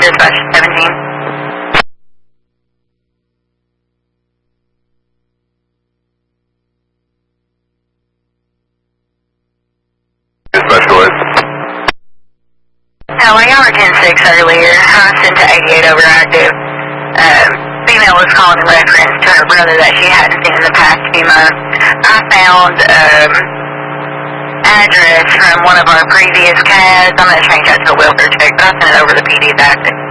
dispatch 17. Dispatch, go ahead. Now, y'all were 10-6 earlier. I sent to 88 overactive. Female was calling in reference to her brother that she hadn't seen in the past few months. I found address from one of our previous CADs. I'm going to change that to a welfare check, but I sent it over to the PD tactic.